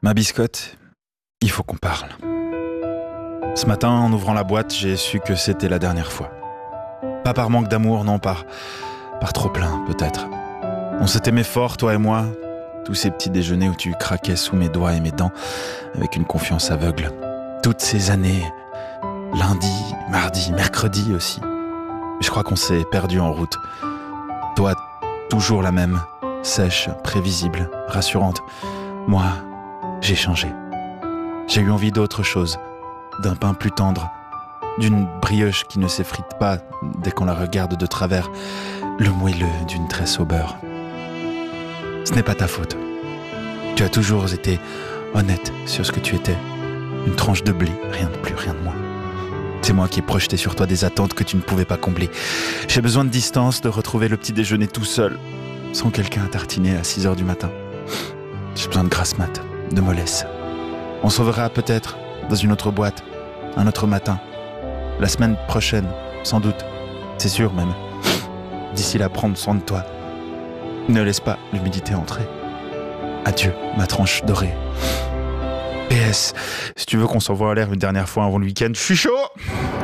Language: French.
Ma biscotte, il faut qu'on parle. Ce matin, en ouvrant la boîte, j'ai su que c'était la dernière fois. Pas par manque d'amour, non, par trop plein, peut-être. On s'est aimé fort, toi et moi. Tous ces petits déjeuners où tu craquais sous mes doigts et mes dents, avec une confiance aveugle. Toutes ces années, lundi, mardi, mercredi aussi. Je crois qu'on s'est perdu en route. Toi, toujours la même, sèche, prévisible, rassurante. Moi, j'ai changé. J'ai eu envie d'autre chose, d'un pain plus tendre, d'une brioche qui ne s'effrite pas dès qu'on la regarde de travers, le moelleux d'une tresse au beurre. Ce n'est pas ta faute. Tu as toujours été honnête sur ce que tu étais. Une tranche de blé, rien de plus, rien de moins. C'est moi qui ai projeté sur toi des attentes que tu ne pouvais pas combler. J'ai besoin de distance, de retrouver le petit déjeuner tout seul, sans quelqu'un à tartiner à 6h du matin. J'ai besoin de grasse mat, de mollesse. On se reverra peut-être dans une autre boîte, un autre matin. La semaine prochaine, sans doute. C'est sûr même. D'ici là, prendre soin de toi. Ne laisse pas l'humidité entrer. Adieu, ma tranche dorée. PS, si tu veux qu'on s'envoie à l'air une dernière fois avant le week-end, je suis chaud!